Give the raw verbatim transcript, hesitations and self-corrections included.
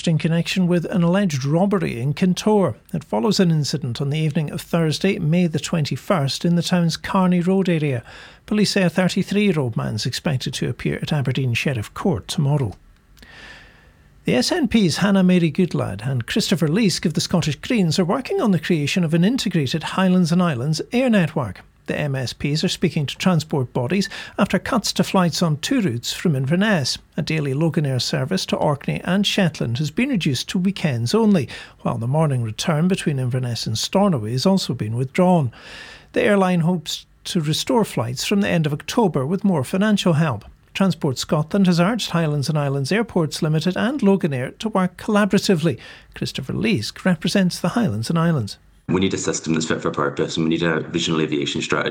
arrested in connection with an alleged robbery in Kintore. It follows an incident on the evening of Thursday, May the twenty-first, in the town's Carney Road area. Police say a thirty-three-year-old man is expected to appear at Aberdeen Sheriff Court tomorrow. The S N P's Hannah Mary Goodlad and Christopher Leask of the Scottish Greens are working on the creation of an integrated Highlands and Islands air network. The M S Ps are speaking to transport bodies after cuts to flights on two routes from Inverness. A daily Loganair service to Orkney and Shetland has been reduced to weekends only, while the morning return between Inverness and Stornoway has also been withdrawn. The airline hopes to restore flights from the end of October with more financial help. Transport Scotland has urged Highlands and Islands Airports Limited and Loganair to work collaboratively. Christopher Leask represents the Highlands and Islands. We need a system that's fit for purpose, and we need a regional aviation strategy